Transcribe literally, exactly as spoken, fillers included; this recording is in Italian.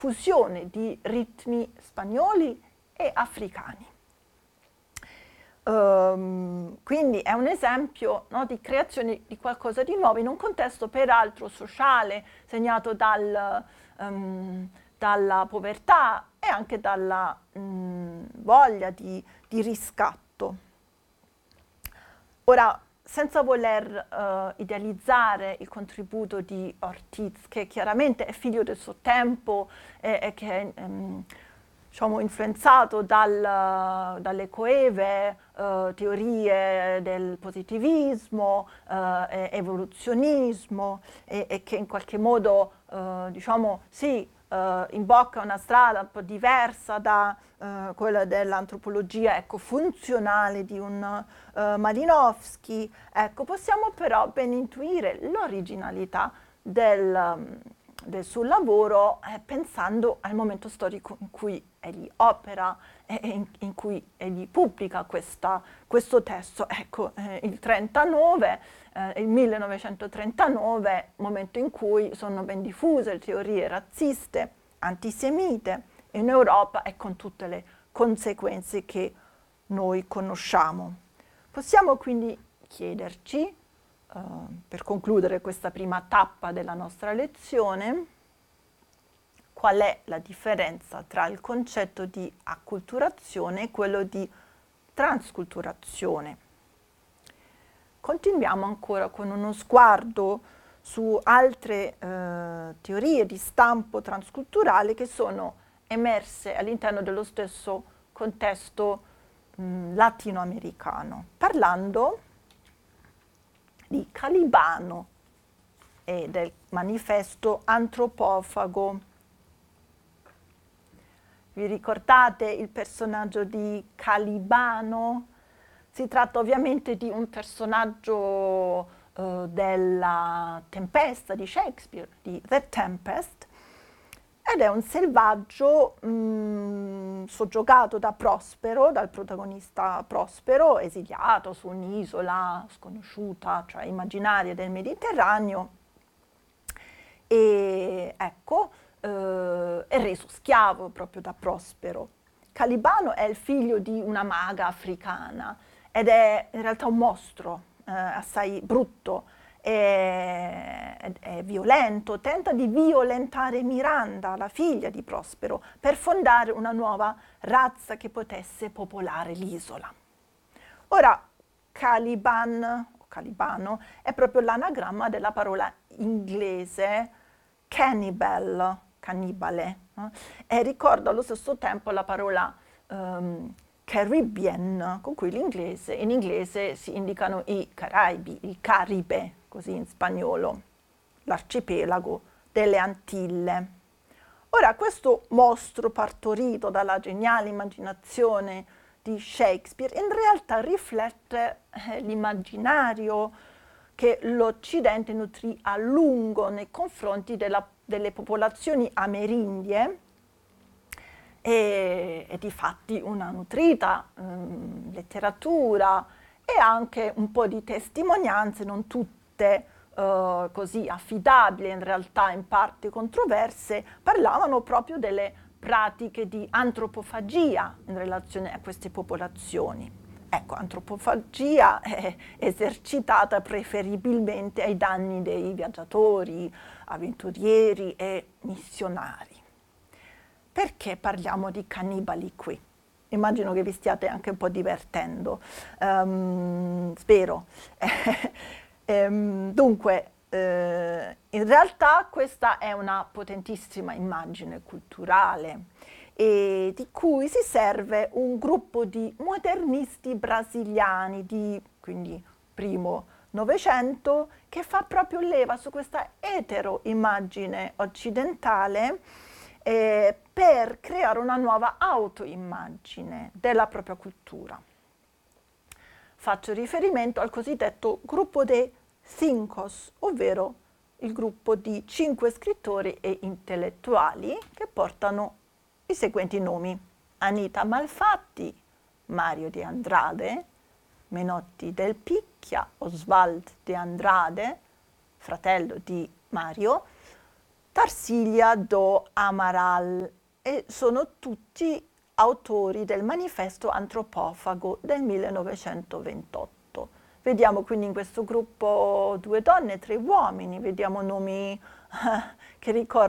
fusione di ritmi spagnoli e africani. Um, quindi è un esempio, no, di creazione di qualcosa di nuovo in un contesto peraltro sociale, segnato dal, um, dalla povertà e anche dalla um, voglia di, di riscatto. Ora, senza voler uh, idealizzare il contributo di Ortiz, che chiaramente è figlio del suo tempo e, e che è um, diciamo, influenzato dal, dalle coeve uh, teorie del positivismo, uh, e evoluzionismo, e, e che in qualche modo uh, diciamo, sì, uh, imbocca una strada un po' diversa da uh, quella dell'antropologia ecco, funzionale di un uh, Malinowski. Ecco, possiamo però ben intuire l'originalità del, um, del suo lavoro eh, pensando al momento storico in cui egli opera e in, in cui egli pubblica questa, questo testo. Ecco, eh, il trentanove, eh, il millenovecentotrentanove, momento in cui sono ben diffuse le teorie razziste, antisemite in Europa e con tutte le conseguenze che noi conosciamo. Possiamo quindi chiederci, Uh, per concludere questa prima tappa della nostra lezione, qual è la differenza tra il concetto di acculturazione e quello di transculturazione. Continuiamo ancora con uno sguardo su altre uh, teorie di stampo transculturale che sono emerse all'interno dello stesso contesto mh, latinoamericano, parlando di Calibano e del manifesto antropofago. Vi ricordate il personaggio di Calibano? Si tratta ovviamente di un personaggio eh, della Tempesta di Shakespeare, di The Tempest, ed è un selvaggio mh, soggiogato da Prospero, dal protagonista Prospero, esiliato su un'isola sconosciuta, cioè immaginaria del Mediterraneo, e ecco, eh, è reso schiavo proprio da Prospero. Calibano è il figlio di una maga africana ed è in realtà un mostro eh, assai brutto. È, è, è violento, tenta di violentare Miranda, la figlia di Prospero, per fondare una nuova razza che potesse popolare l'isola. Ora, Caliban, o Calibano, è proprio l'anagramma della parola inglese cannibal, cannibale, no? E ricorda allo stesso tempo la parola um, Caribbean, con cui l'inglese, in inglese si indicano i Caraibi, il Caribe, così in spagnolo, l'arcipelago delle Antille. Ora, questo mostro partorito dalla geniale immaginazione di Shakespeare in realtà riflette eh, l'immaginario che l'Occidente nutrì a lungo nei confronti della, delle popolazioni amerindie, e, e difatti una nutrita um, letteratura e anche un po' di testimonianze, non tutte uh, così affidabili, in realtà in parte controverse, parlavano proprio delle pratiche di antropofagia in relazione a queste popolazioni. Ecco, antropofagia è esercitata preferibilmente ai danni dei viaggiatori, avventurieri e missionari. Perché parliamo di cannibali qui? Immagino che vi stiate anche un po' divertendo, um, spero. ehm, dunque, eh, in realtà questa è una potentissima immagine culturale e di cui si serve un gruppo di modernisti brasiliani di quindi primo Novecento che fa proprio leva su questa etero immagine occidentale Eh, per creare una nuova autoimmagine della propria cultura. Faccio riferimento al cosiddetto gruppo dei Cincos, ovvero il gruppo di cinque scrittori e intellettuali che portano i seguenti nomi: Anita Malfatti, Mario de Andrade, Menotti del Picchia, Oswald de Andrade, fratello di Mario, Tarsila do Amaral, e sono tutti autori del Manifesto Antropofago del millenovecentoventotto. Vediamo quindi in questo gruppo due donne e tre uomini, vediamo nomi che ricordano